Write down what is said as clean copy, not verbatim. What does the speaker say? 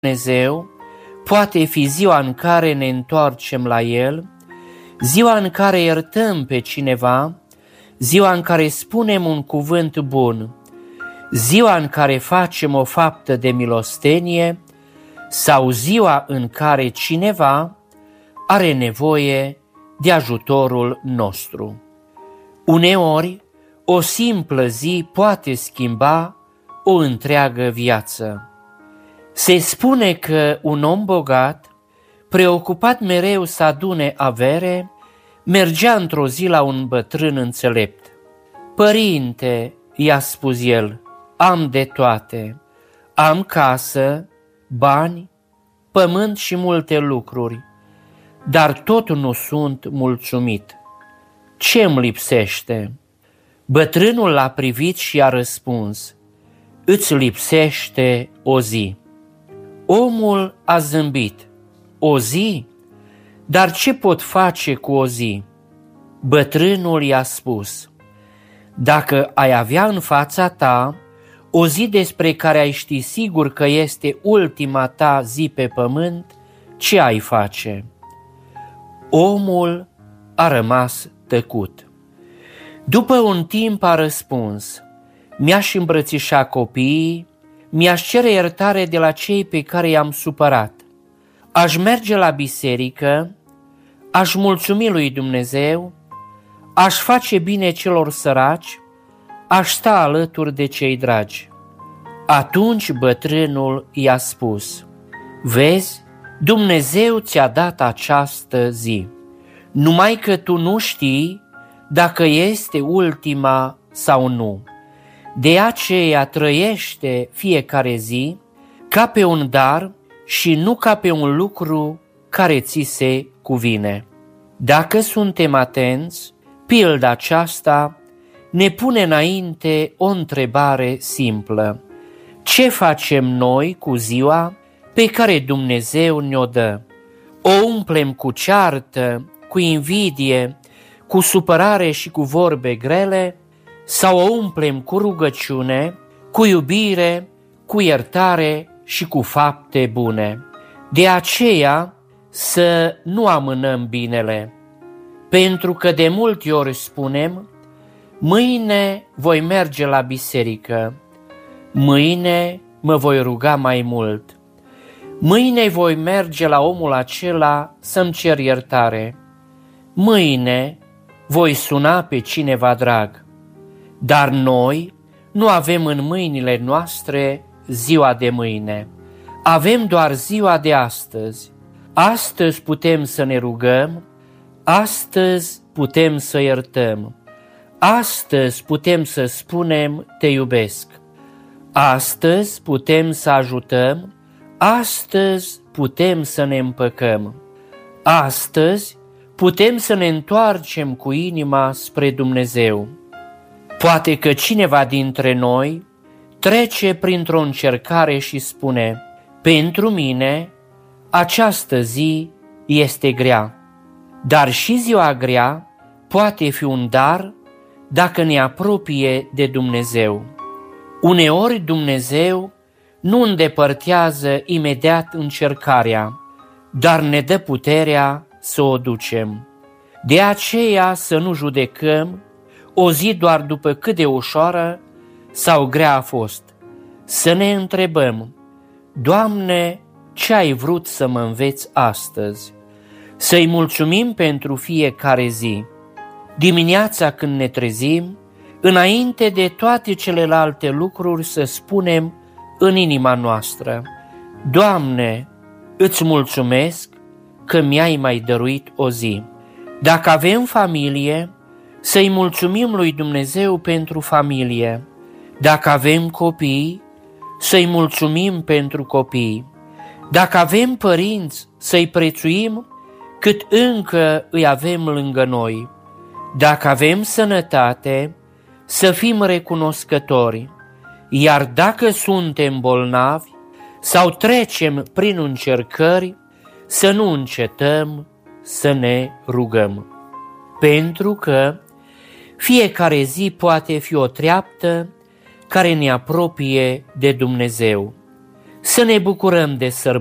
Dumnezeu poate fi ziua în care ne întoarcem la El, ziua în care iertăm pe cineva, ziua în care spunem un cuvânt bun, ziua în care facem o faptă de milostenie sau ziua în care cineva are nevoie de ajutorul nostru. Uneori, o simplă zi poate schimba o întreagă viață. Se spune că un om bogat, preocupat mereu să adune avere, mergea într-o zi la un bătrân înțelept. „Părinte," i-a spus el, „am de toate. Am casă, bani, pământ și multe lucruri, dar tot nu sunt mulțumit. Ce îmi lipsește?" Bătrânul l-a privit și i-a răspuns: „Îți lipsește o zi." Omul a zâmbit. „O zi? Dar ce pot face cu o zi?" Bătrânul i-a spus: „Dacă ai avea în fața ta o zi despre care ai ști sigur că este ultima ta zi pe pământ, ce ai face?" Omul a rămas tăcut. După un timp a răspuns: „Mi-aș îmbrățișa copiii, mi-aș cere iertare de la cei pe care i-am supărat. Aș merge la biserică, aș mulțumi lui Dumnezeu, aș face bine celor săraci, aș sta alături de cei dragi." Atunci bătrânul i-a spus: „Vezi, Dumnezeu ți-a dat această zi, numai că tu nu știi dacă este ultima sau nu. De aceea trăiește fiecare zi ca pe un dar și nu ca pe un lucru care ți se cuvine." Dacă suntem atenți, pilda aceasta ne pune înainte o întrebare simplă: ce facem noi cu ziua pe care Dumnezeu ne-o dă? O umplem cu ceartă, cu invidie, cu supărare și cu vorbe grele, sau o umplem cu rugăciune, cu iubire, cu iertare și cu fapte bune? De aceea să nu amânăm binele, pentru că de multe ori spunem: „Mâine voi merge la biserică, mâine mă voi ruga mai mult, mâine voi merge la omul acela să-mi cer iertare, mâine voi suna pe cineva drag." Dar noi nu avem în mâinile noastre ziua de mâine. Avem doar ziua de astăzi. Astăzi putem să ne rugăm, astăzi putem să iertăm, astăzi putem să spunem: „Te iubesc." Astăzi putem să ajutăm, astăzi putem să ne împăcăm, astăzi putem să ne întoarcem cu inima spre Dumnezeu. Poate că cineva dintre noi trece printr-o încercare și spune: „Pentru mine această zi este grea." Dar și ziua grea poate fi un dar dacă ne apropie de Dumnezeu. Uneori Dumnezeu nu îndepărtează imediat încercarea, dar ne dă puterea să o ducem. De aceea să nu judecăm o zi doar după cât de ușoară sau grea a fost. Să ne întrebăm: „Doamne, ce ai vrut să mă înveți astăzi?" Să-i mulțumim pentru fiecare zi. Dimineața când ne trezim, înainte de toate celelalte lucruri, să spunem în inima noastră: „Doamne, îți mulțumesc că mi-ai mai dăruit o zi." Dacă avem familie, să-i mulțumim lui Dumnezeu pentru familie. Dacă avem copii, să-i mulțumim pentru copii. Dacă avem părinți, să-i prețuim cât încă îi avem lângă noi. Dacă avem sănătate, să fim recunoscători. Iar dacă suntem bolnavi sau trecem prin încercări, să nu încetăm să ne rugăm. Pentru că fiecare zi poate fi o treaptă care ne apropie de Dumnezeu. să ne bucurăm de sărbători.